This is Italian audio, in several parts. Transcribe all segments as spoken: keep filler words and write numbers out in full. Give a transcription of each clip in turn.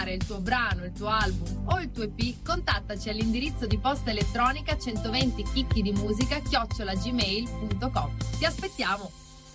presentare il tuo brano, il tuo album o il tuo E P, contattaci all'indirizzo di posta elettronica centoventi chicchi di musica chiocciola gmail punto com. Ti aspettiamo!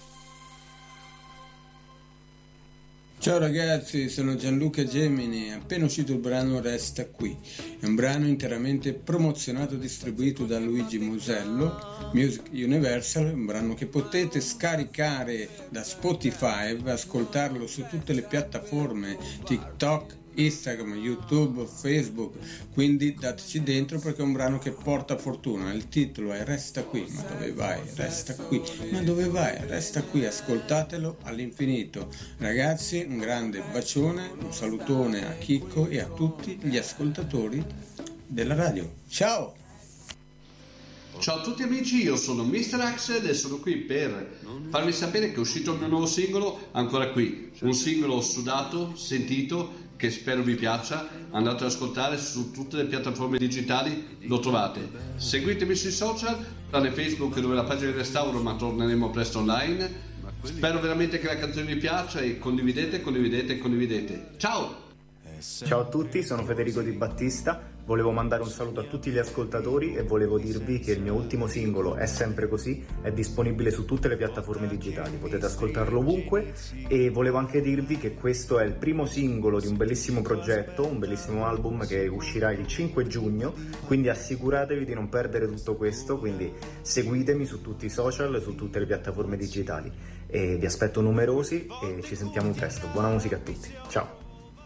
Ciao ragazzi, sono Gianluca Gemini, è appena uscito il brano Resta Qui. È un brano interamente promozionato e distribuito da Luigi Musello, Music Universal, un brano che potete scaricare da Spotify, ascoltarlo su tutte le piattaforme, TikTok, Instagram, YouTube, Facebook, quindi dateci dentro perché è un brano che porta fortuna. Il titolo è Resta Qui, ma dove vai? Resta qui, ma dove vai? Resta qui, ascoltatelo all'infinito. Ragazzi, un grande bacione, un salutone a Chicco e a tutti gli ascoltatori della radio. Ciao! Ciao a tutti amici, io sono mister Axel e sono qui per farvi sapere che è uscito il mio nuovo singolo, Ancora Qui, un singolo sudato, sentito, che spero vi piaccia. Andate ad ascoltare su tutte le piattaforme digitali, lo trovate. Seguitemi sui social, tranne Facebook dove la pagina di restauro, ma torneremo presto online. Spero veramente che la canzone vi piaccia e condividete, condividete, condividete. Ciao! Ciao a tutti, sono Federico Di Battista. Volevo mandare un saluto a tutti gli ascoltatori e volevo dirvi che il mio ultimo singolo, È sempre così, è disponibile su tutte le piattaforme digitali, potete ascoltarlo ovunque. E volevo anche dirvi che questo è il primo singolo di un bellissimo progetto, un bellissimo album che uscirà il cinque giugno, quindi assicuratevi di non perdere tutto questo, quindi seguitemi su tutti i social, su tutte le piattaforme digitali e vi aspetto numerosi e ci sentiamo presto. Buona musica a tutti, ciao!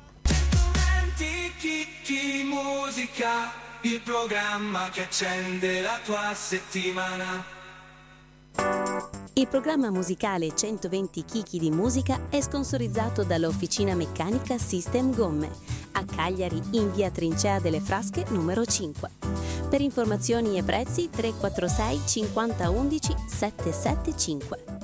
Chicchi Musica, il programma che accende la tua settimana. Il programma musicale centoventi chicchi di musica è sponsorizzato dall'Officina Meccanica System Gomme a Cagliari in via Trincea delle Frasche numero cinque. Per informazioni e prezzi tre quattro sei cinquanta undici sette sette cinque.